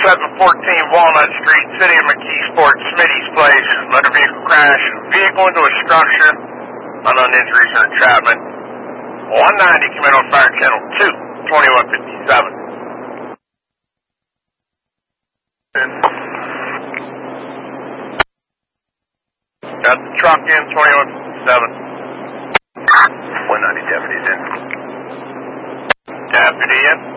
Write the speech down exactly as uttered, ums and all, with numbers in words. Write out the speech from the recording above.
seven fourteen Walnut Street, City of McKeesport, Smitty's Place. Motor vehicle crash. Vehicle into a structure. Unknown injuries or entrapment. one ninety, command on fire channel two, twenty-one fifty-seven. Got the truck in, twenty-one fifty-seven. one ninety deputies in. Deputy in.